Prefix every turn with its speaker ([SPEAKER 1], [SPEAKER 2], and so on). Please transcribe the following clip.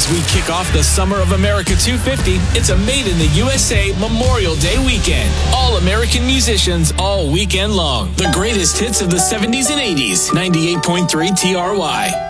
[SPEAKER 1] As we kick off the Summer of America 250, it's a Made in the USA Memorial Day weekend. All American musicians all weekend long. The greatest hits of the 70s and 80s. 98.3 TRY.